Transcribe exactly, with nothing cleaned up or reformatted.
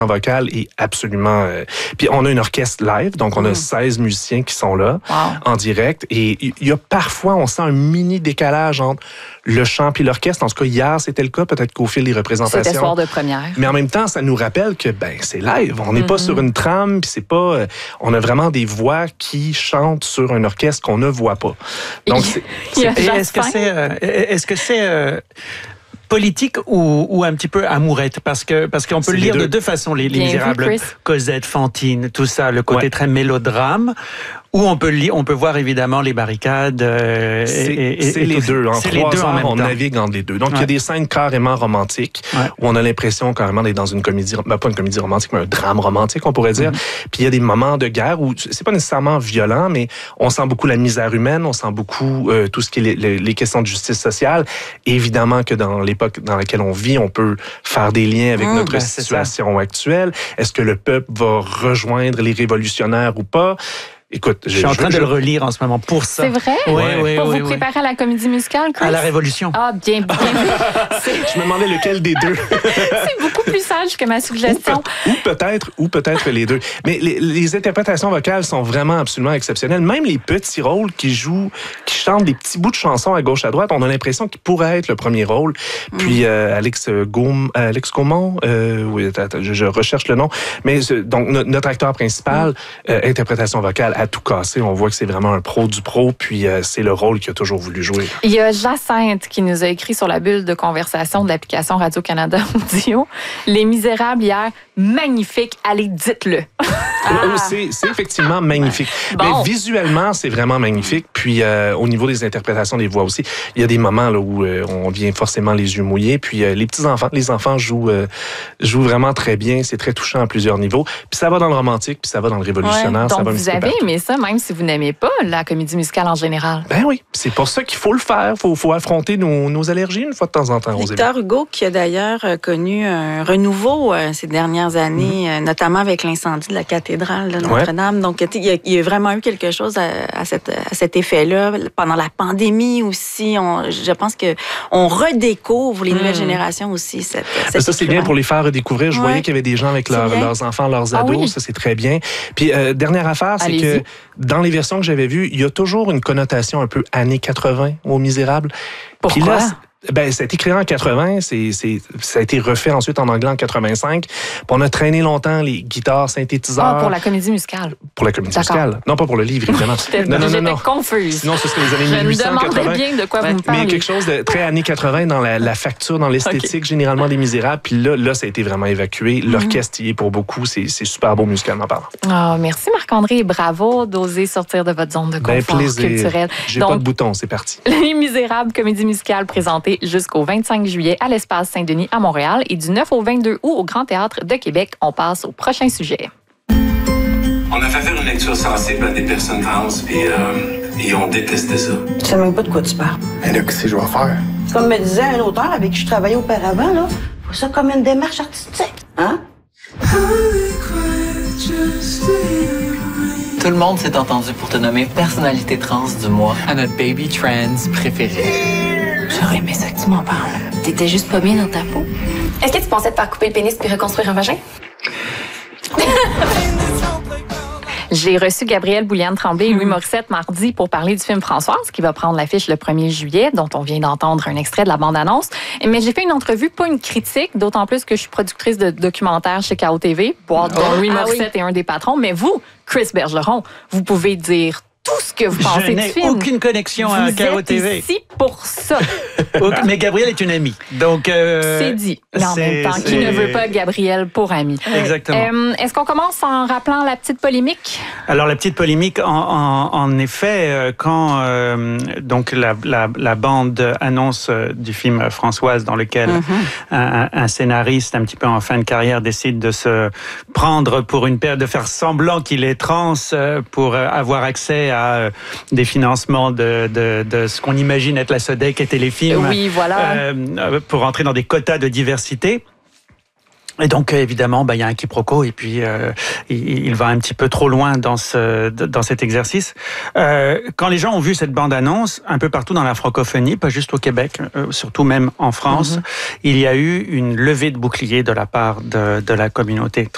vocal est absolument... Euh, puis on a une orchestre live, donc on a mmh. seize musiciens qui sont là, wow. en direct. Et il y a parfois, on sent un mini décalage entre le chant puis l'orchestre. En tout cas, hier, c'était le cas. Peut-être qu'au fil des représentations... C'était soir de première. Mais en même temps, ça nous rappelle que ben c'est live. On n'est mmh. pas sur une trame, puis c'est pas... Euh, on a vraiment des voix qui chantent sur un orchestre qu'on ne voit pas. Donc, c'est... c'est... Est-ce que c'est... Euh, est-ce que c'est... Euh... politique ou, ou un petit peu amourette, parce que parce qu'on peut le lire de deux façons, les, les Misérables, vu, Cosette, Fantine, tout ça, le côté ouais. très mélodrame, ou on peut lire, on peut voir évidemment les barricades. Euh, c'est et, c'est et les deux. En trois deux ans, en on navigue entre les deux. Donc ouais. il y a des scènes carrément romantiques ouais. où on a l'impression carrément d'être dans une comédie, ben, pas une comédie romantique, mais un drame romantique, on pourrait dire. Mm-hmm. Puis il y a des moments de guerre où c'est pas nécessairement violent, mais on sent beaucoup la misère humaine, on sent beaucoup euh, tout ce qui est les, les, les questions de justice sociale. Et évidemment que dans l'époque dans laquelle on vit, on peut faire des liens avec mmh, notre ben, situation actuelle. Est-ce que le peuple va rejoindre les révolutionnaires ou pas? Écoute, je suis en train je, de le relire en ce moment pour ça. C'est vrai? Oui, oui, Pour oui, vous oui. préparer à la comédie musicale, Chris? À la Révolution. Ah, bien, bien. Je me demandais lequel des deux. C'est beaucoup plus sage que ma suggestion. Ou, peut, ou peut-être, ou peut-être les deux. Mais les, les interprétations vocales sont vraiment absolument exceptionnelles. Même les petits rôles qui jouent, qui chantent des petits bouts de chansons à gauche à droite, on a l'impression qu'ils pourraient être le premier rôle. Mm. Puis euh, Alex Gaum, Alex Gaumont, euh, oui, attends, je, je recherche le nom. Mais donc notre acteur principal, mm. euh, interprétation vocale. À tout casser, on voit que c'est vraiment un pro du pro, puis euh, c'est le rôle qu'il a toujours voulu jouer. Il y a Jacinthe qui nous a écrit sur la bulle de conversation de l'application Radio-Canada Audio. Les Misérables hier, magnifique, allez, dites-le. Ah. C'est, c'est effectivement magnifique. Bon. Mais visuellement, c'est vraiment magnifique. Puis euh, au niveau des interprétations des voix aussi, il y a des moments là, où euh, on vient forcément les yeux mouillés. Puis euh, les petits-enfants, les enfants jouent, euh, jouent vraiment très bien. C'est très touchant à plusieurs niveaux. Puis ça va dans le romantique, puis ça va dans le révolutionnaire. Ouais, donc ça va vous avez aimé ça, même si vous n'aimez pas la comédie musicale en général. Ben oui, c'est pour ça qu'il faut le faire. Il faut, faut affronter nos, nos allergies une fois de temps en temps. Victor Hugo, qui a d'ailleurs connu un renouveau euh, ces dernières années, mmh. euh, notamment avec l'incendie de la cathédrale de Notre-Dame. Ouais. Donc, il y, a, il y a vraiment eu quelque chose à, à, cette, à cet effet-là. Pendant la pandémie aussi, on, je pense qu'on redécouvre, les mmh. nouvelles générations aussi, cette, cette Ça, c'est bien pour les faire redécouvrir. Je ouais. voyais qu'il y avait des gens avec leur, leurs enfants, leurs ados. Ah oui. Ça, c'est très bien. Puis, euh, dernière affaire, c'est Allez-y. que dans les versions que j'avais vues, il y a toujours une connotation un peu années quatre-vingts aux Misérables. Pourquoi? Puis là, ben, ça a été créé en quatre-vingts, c'est, c'est, ça a été refait ensuite en anglais en quatre-vingt-cinq. Puis on a traîné longtemps les guitares, synthétiseurs. Ah, pour la comédie musicale. Pour la comédie D'accord. musicale. Non, pas pour le livre, évidemment. J'étais, non, non, non, non. confuse. Sinon, ce serait les années je mille huit cent quatre-vingts. Je me demandais bien de quoi vous me parlez. Mais quelque chose de très années quatre-vingts dans la, la facture, dans l'esthétique, okay. généralement des Misérables. Puis là, là, ça a été vraiment évacué. L'orchestre y est pour beaucoup. C'est, c'est super beau musicalement parlant. Oh, merci Marc-André et bravo d'oser sortir de votre zone de confort ben, culturel. J'ai Donc, pas de bouton, c'est parti. Les Misérables, comédie musicale présentée jusqu'au vingt-cinq juillet à l'Espace Saint-Denis à Montréal et du neuf au vingt-deux août au Grand Théâtre de Québec. On passe au prochain sujet. On a fait faire une lecture sensible à des personnes trans et, euh, et on détestait ça. Je sais même pas de quoi tu parles. Mais là, qu'est-ce que je vais faire? Comme me disait un auteur avec qui je travaillais auparavant, là, faut ça comme une démarche artistique, hein? Tout le monde s'est entendu pour te nommer personnalité trans du mois à notre baby trans préférée. J'aurais aimé ça que tu m'en parles. T'étais juste pas bien dans ta peau. Est-ce que tu pensais te faire couper le pénis puis reconstruire un vagin? J'ai reçu Gabrielle Bouliane-Tremblay et Louis Morissette mardi pour parler du film Françoise qui va prendre l'affiche le premier juillet, dont on vient d'entendre un extrait de la bande-annonce. Mais j'ai fait une entrevue, pas une critique, d'autant plus que je suis productrice de documentaires chez K O T V, boîte dont Louis ah, Morissette oui. est un des patrons. Mais vous, Chris Bergeron, vous pouvez dire tout ce que vous pensez du film. Je n'ai aucune connexion vous à K O T V. Vous êtes ici pour ça. Mais Gabrielle est une amie. Donc, euh, c'est dit. Mais en même temps, qui ne veut pas Gabrielle pour amie? Exactement. Euh, est-ce qu'on commence en rappelant la petite polémique? Alors, la petite polémique, en, en, en effet, quand euh, donc la, la, la bande annonce du film Françoise, dans lequel mm-hmm. un, un scénariste un petit peu en fin de carrière décide de se prendre pour une paire, de faire semblant qu'il est trans pour avoir accès à des financements de, de, de ce qu'on imagine être la SODEC et Téléfilm. Oui, voilà. Euh, pour entrer dans des quotas de diversité. Et donc, évidemment, bah, il y a un quiproquo et puis euh, il, il va un petit peu trop loin dans, ce, dans cet exercice. Euh, quand les gens ont vu cette bande-annonce, un peu partout dans la francophonie, pas juste au Québec, euh, surtout même en France, mm-hmm. il y a eu une levée de bouclier de la part de, de la communauté